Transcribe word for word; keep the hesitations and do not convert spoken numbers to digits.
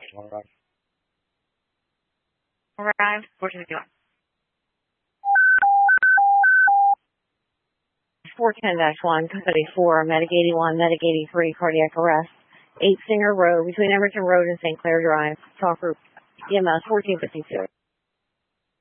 Arrived, fourteen fifty-one. four ten dash one, Company four, Medic eighty-one, Medic eighty-three, cardiac arrest. eight Singer Road, between Emerson Road and Saint Clair Drive. Talk group, E M S fourteen fifty-two.